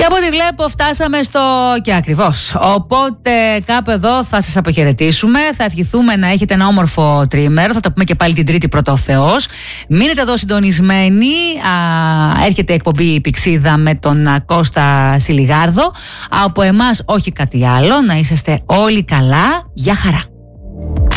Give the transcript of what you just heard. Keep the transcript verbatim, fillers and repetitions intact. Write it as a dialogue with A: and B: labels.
A: Και από ό,τι βλέπω φτάσαμε στο και ακριβώς. Οπότε κάπου εδώ θα σας αποχαιρετήσουμε. Θα ευχηθούμε να έχετε ένα όμορφο τρίμερο. Θα τα πούμε και πάλι την Τρίτη πρώτα ο Θεός. Μείνετε εδώ συντονισμένοι. Α, έρχεται η εκπομπή η Πηξίδα με τον α, Κώστα Σιλιγάρδο. Από εμάς όχι κάτι άλλο. Να είσαστε όλοι καλά. Γεια χαρά.